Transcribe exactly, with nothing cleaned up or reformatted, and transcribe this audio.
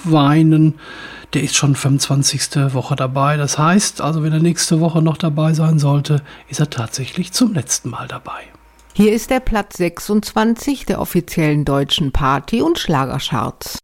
weinen. Der ist schon fünfundzwanzigste Woche dabei. Das heißt, also wenn er nächste Woche noch dabei sein sollte, ist er tatsächlich zum letzten Mal dabei. Hier ist der Platz sechsundzwanzig der offiziellen deutschen Party- und Schlagercharts.